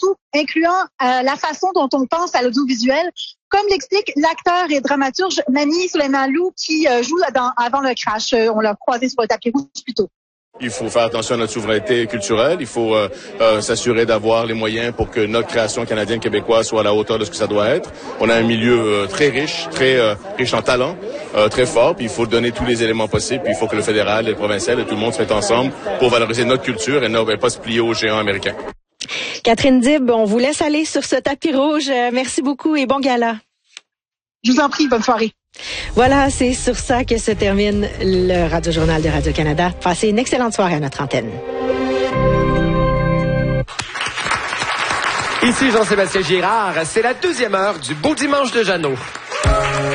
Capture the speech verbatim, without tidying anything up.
tout, incluant euh, la façon dont on pense à l'audiovisuel, comme l'explique l'acteur et dramaturge Mani Suleymanlou qui euh, joue dans, avant le crash. Euh, on l'a croisé sur le tapis rouge plus tôt. Il faut faire attention à notre souveraineté culturelle. Il faut euh, euh, s'assurer d'avoir les moyens pour que notre création canadienne-québécoise soit à la hauteur de ce que ça doit être. On a un milieu euh, très riche, très euh, riche en talent, euh, très fort. Puis il faut donner tous les éléments possibles. Puis il faut que le fédéral, le provincial et tout le monde se mettent ensemble pour valoriser notre culture et ne pas se plier aux géants américains. Catherine Dib, on vous laisse aller sur ce tapis rouge. Merci beaucoup et bon gala. Je vous en prie, bonne soirée. Voilà, c'est sur ça que se termine le Radio-Journal de Radio-Canada. Passez une excellente soirée à notre antenne. Ici Jean-Sébastien Girard, c'est la deuxième heure du Beau Dimanche de Jeannot.